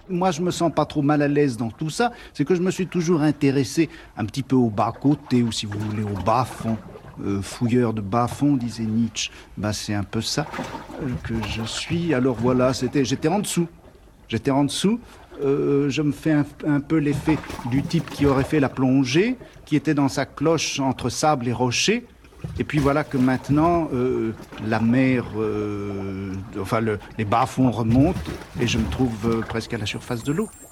moi, je me sens pas trop mal à l'aise dans tout ça. C'est que je me suis toujours intéressé un petit peu au bas-côté, ou si vous voulez, au bas-fond. Fouilleur de bas-fond, disait Nietzsche. Ben, c'est un peu ça que je suis. Alors voilà, j'étais en dessous. J'étais en dessous. Je me fais un peu l'effet du type qui aurait fait la plongée, qui était dans sa cloche entre sable et rocher. Et puis voilà que maintenant, la mer, les bas-fonds remontent et je me trouve presque à la surface de l'eau.